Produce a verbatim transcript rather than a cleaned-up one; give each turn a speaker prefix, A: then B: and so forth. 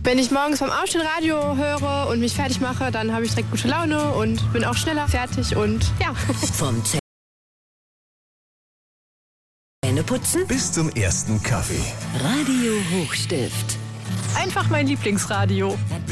A: Wenn ich morgens beim Aufstehen Radio höre und mich fertig mache, dann habe ich direkt gute Laune und bin auch schneller fertig und ja.
B: Vom Zähneputzen
C: bis zum ersten Kaffee.
B: Radio Hochstift.
D: Einfach mein Lieblingsradio.